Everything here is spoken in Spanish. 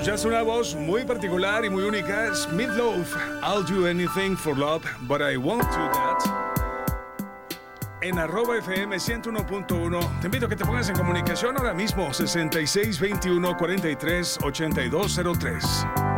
Escuchaste una voz muy particular y muy única. Es Meatloaf. I'll do anything for love, but I won't do that. En @FM 101.1. Te invito a que te pongas en comunicación ahora mismo. 6621 43 8203.